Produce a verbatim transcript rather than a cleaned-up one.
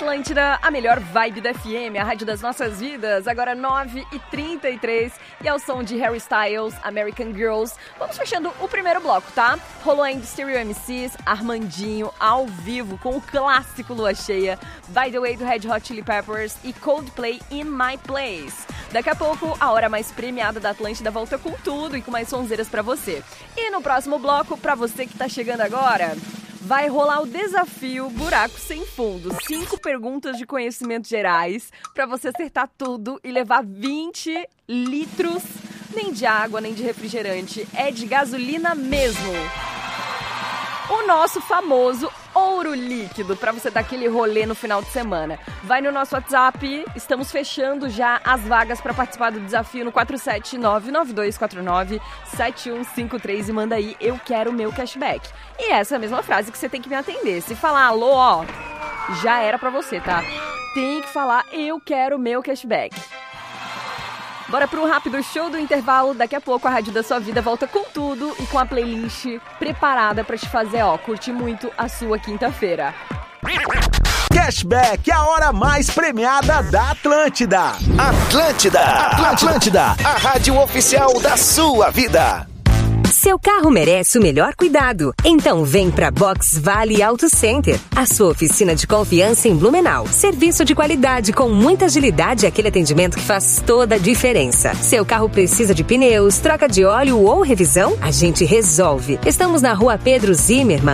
Atlântida, a melhor vibe da F M, a rádio das nossas vidas. Agora nove e trinta e três e ao som de Harry Styles, American Girls. Vamos fechando o primeiro bloco, tá? Rolou ainda Stereo M Cs, Armandinho ao vivo com o clássico Lua Cheia, By The Way do Red Hot Chili Peppers e Coldplay In My Place. Daqui a pouco, a hora mais premiada da Atlântida volta com tudo e com mais sonzeiras pra você. E no próximo bloco, pra você que tá chegando agora, vai rolar o desafio Buraco Sem Fundo. Cinco perguntas de conhecimentos gerais pra você acertar tudo e levar vinte litros, nem de água, nem de refrigerante, é de gasolina mesmo. O nosso famoso ouro líquido, para você dar aquele rolê no final de semana. Vai no nosso WhatsApp, estamos fechando já as vagas para participar do desafio no quatro sete nove nove dois quatro nove sete um cinco três e manda aí, eu quero meu cashback. E essa é a mesma frase que você tem que me atender. Se falar alô, ó, já era para você, tá? Tem que falar, eu quero meu cashback. Bora para um rápido show do intervalo. Daqui a pouco a Rádio da Sua Vida volta com tudo e com a playlist preparada para te fazer, ó, curtir muito a sua quinta-feira. Cashback, a hora mais premiada da Atlântida. Atlântida, Atlântida, a rádio oficial da sua vida. Seu carro merece o melhor cuidado. Então vem pra Box Vale Auto Center, a sua oficina de confiança em Blumenau. Serviço de qualidade com muita agilidade e aquele atendimento que faz toda a diferença. Seu carro precisa de pneus, troca de óleo ou revisão? A gente resolve. Estamos na rua Pedro Zimmermann,